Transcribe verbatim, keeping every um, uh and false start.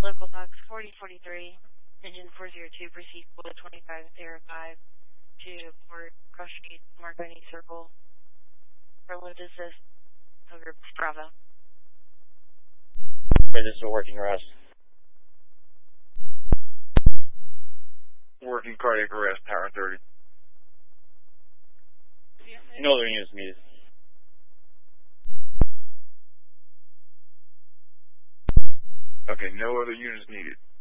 Local Fox forty forty-three, engine four zero two, proceed with twenty-five zero five to Port Cross Street, Marconi Circle, for load assist over Bravo. Okay, this is a working arrest. Working cardiac arrest, Tower thirty. No other units needed. Okay, no other units needed.